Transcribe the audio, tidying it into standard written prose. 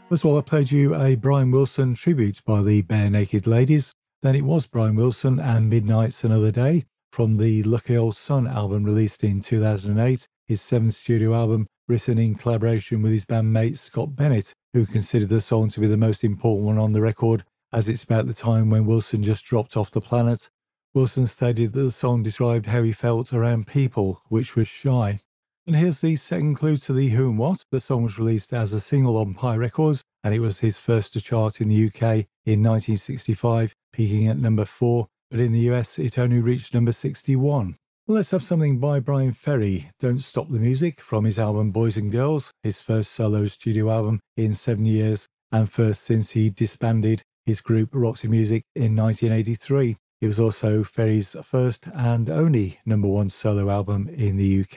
First of all, I played you a Brian Wilson tribute by the Bare Naked Ladies. Then it was Brian Wilson and Midnight's Another Day from the Lucky Old Son album released in 2008, his seventh studio album written in collaboration with his bandmate Scott Bennett, who considered the song to be the most important one on the record, as it's about the time when Wilson just dropped off the planet. Wilson stated that the song described how he felt around people, which was shy. And here's the second clue to the Who and What. The song was released as a single on Pie Records, and it was his first to chart in the UK in 1965, peaking at number 4, but in the US it only reached number 61. Let's have something by Brian Ferry, Don't Stop the Music, from his album Boys and Girls, his first solo studio album in 7 years, and first since he disbanded his group Roxy Music in 1983. It was also Ferry's first and only number 1 solo album in the UK.